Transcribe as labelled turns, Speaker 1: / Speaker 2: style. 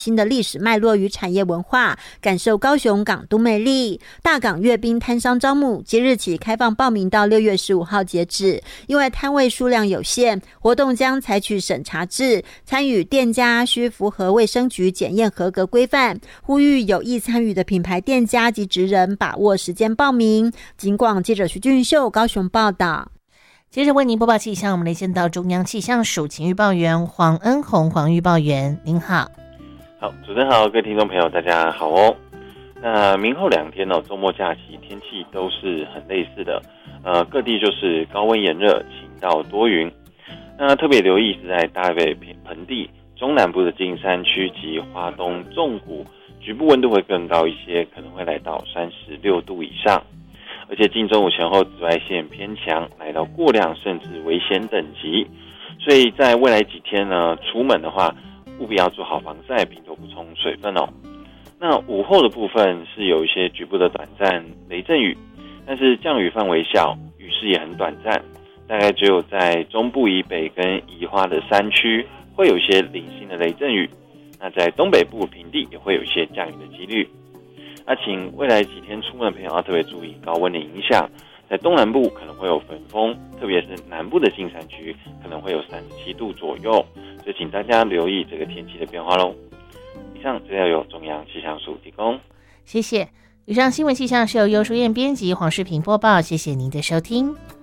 Speaker 1: 新的历史脉络与产业文化，感受高雄港都魅力。大港阅兵摊商招募即日起开放报名到6月15号截止，因为摊位数量有限，活动将采取审查制，参与店家需符合卫生局检验合格规范，呼吁有意参与的品牌店家及职人把握时间报名。警广记者徐俊秀高雄报道。
Speaker 2: 接着为您播报气象，我们连线到中央气象署晴预报员黄恩宏，黄预报员您好。
Speaker 3: 好，主持人好，各位听众朋友大家好哦。那明后2天周末假期天气都是很类似的，各地就是高温炎热，晴到多云。那特别留意是在大北盆地、中南部的金山区及花东纵谷，局部温度会更高一些，可能会来到36度以上。而且近中午前后紫外线偏强，来到过量甚至危险等级。所以在未来几天呢，出门的话务必要做好防晒，并多补充水分哦。那午后的部分是有一些局部的短暂雷阵雨，但是降雨范围小，雨势也很短暂，大概只有在中部以北跟宜花的山区会有一些零星的雷阵雨。那在东北部平地也会有一些降雨的几率。那请未来几天出门的朋友要特别注意高温的影响，在东南部可能会有焚风，特别是南部的金山区可能会有37度左右，所以请大家留意这个天气的变化咯。以上资料由中央气象署提供，
Speaker 2: 谢谢。以上新闻气象是由尤淑燕编辑，黄世平播报，谢谢您的收听。